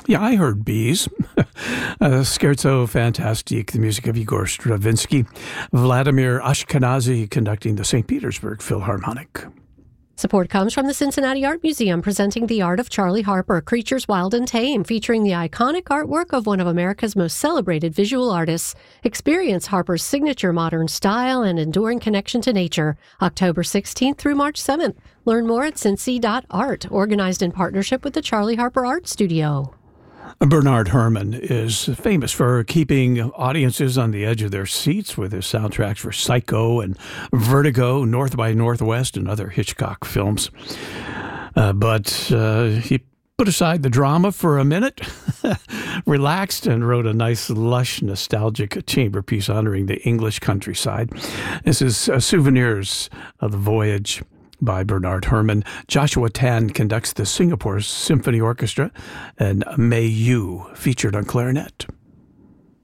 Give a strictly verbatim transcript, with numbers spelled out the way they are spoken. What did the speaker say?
Yeah, I heard bees. uh, Scherzo Fantastique, the music of Igor Stravinsky. Vladimir Ashkenazy conducting the Saint Petersburg Philharmonic. Support comes from the Cincinnati Art Museum, presenting The Art of Charlie Harper, Creatures Wild and Tame, featuring the iconic artwork of one of America's most celebrated visual artists. Experience Harper's signature modern style and enduring connection to nature. October sixteenth through March seventh. Learn more at cincy dot art, organized in partnership with the Charlie Harper Art Studio. Bernard Herrmann is famous for keeping audiences on the edge of their seats with his soundtracks for Psycho and Vertigo, North by Northwest, and other Hitchcock films. Uh, but uh, he put aside the drama for a minute, relaxed, and wrote a nice, lush, nostalgic chamber piece honoring the English countryside. This is uh, Souvenirs of the Voyage by Bernard Herrmann. Joshua Tan conducts the Singapore Symphony Orchestra, and May Yu featured on clarinet.